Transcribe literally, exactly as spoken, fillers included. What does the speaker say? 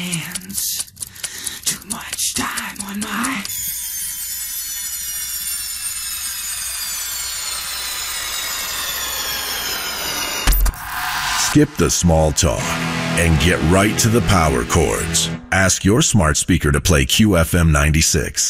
hands. Too much time on my... Skip the small talk and get right to the power chords. Ask your smart speaker to play Q F M ninety-six.